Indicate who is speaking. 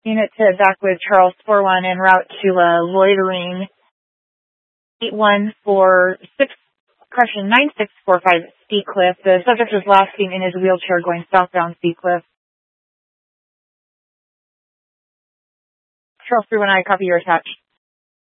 Speaker 1: Unit to back with Charles 41 en route to loitering 9645 Seacliff. The subject was last seen in his wheelchair going southbound Seacliff. Charles 31, I copy your attached.